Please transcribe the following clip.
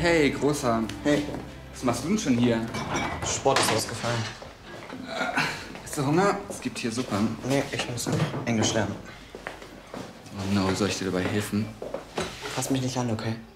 Hey, Großer. Hey. Was machst du denn schon hier? Sport ist ausgefallen. Hast du Hunger? Es gibt hier Suppe. Nee, ich muss noch Englisch lernen. Oh no, soll ich dir dabei helfen? Fass mich nicht an, okay?